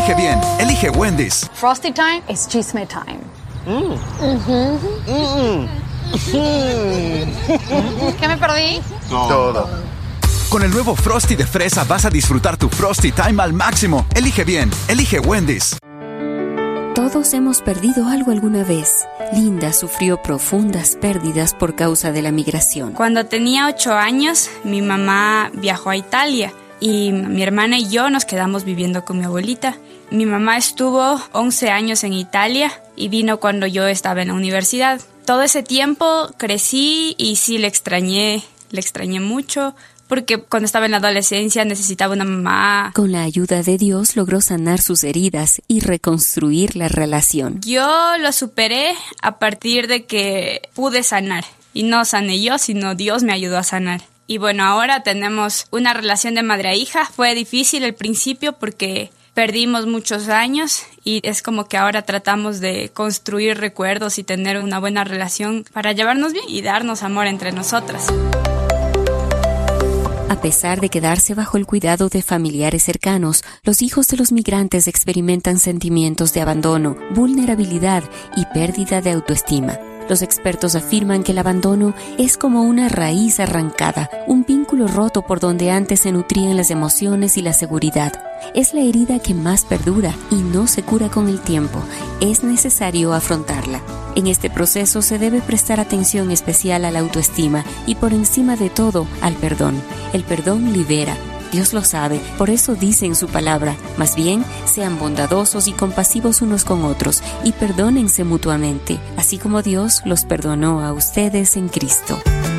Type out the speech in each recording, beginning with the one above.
Elige bien, elige Wendy's. Frosty time is chisme time. ¿Qué me perdí? Todo. Con el nuevo Frosty de fresa vas a disfrutar tu Frosty Time al máximo. Elige bien, elige Wendy's. Todos hemos perdido algo alguna vez. Linda sufrió profundas pérdidas por causa de la migración. Cuando tenía 8 años, mi mamá viajó a Italia y mi hermana y yo nos quedamos viviendo con mi abuelita. Mi mamá estuvo 11 años en Italia y vino cuando yo estaba en la universidad. Todo ese tiempo crecí y sí le extrañé mucho. Porque cuando estaba en la adolescencia necesitaba una mamá. Con la ayuda de Dios logró sanar sus heridas y reconstruir la relación. Yo lo superé a partir de que pude sanar. Y no sané yo, sino Dios me ayudó a sanar. Y bueno, ahora tenemos una relación de madre a hija. Fue difícil al principio porque perdimos muchos años y es como que ahora tratamos de construir recuerdos y tener una buena relación para llevarnos bien y darnos amor entre nosotras. A pesar de quedarse bajo el cuidado de familiares cercanos, los hijos de los migrantes experimentan sentimientos de abandono, vulnerabilidad y pérdida de autoestima. Los expertos afirman que el abandono es como una raíz arrancada, un vínculo roto por donde antes se nutrían las emociones y la seguridad. Es la herida que más perdura y no se cura con el tiempo. Es necesario afrontarla. En este proceso se debe prestar atención especial a la autoestima y por encima de todo al perdón. El perdón libera. Dios lo sabe, por eso dice en su palabra, más bien, sean bondadosos y compasivos unos con otros y perdónense mutuamente, así como Dios los perdonó a ustedes en Cristo.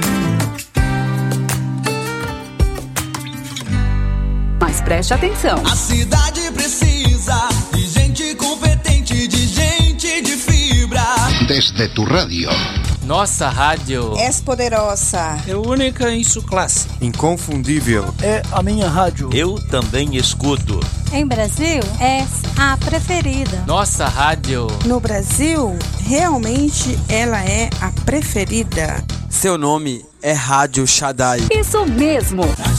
Mas preste atenção. A cidade precisa de gente competente, de gente de fibra. Desde tu radio. Nossa rádio é poderosa, é única em sua classe, inconfundível, é a minha rádio. Eu também escuto. Em Brasil, é a preferida. Nossa rádio. No Brasil, realmente ela é a preferida. Seu nome é Rádio Shaddai. Isso mesmo.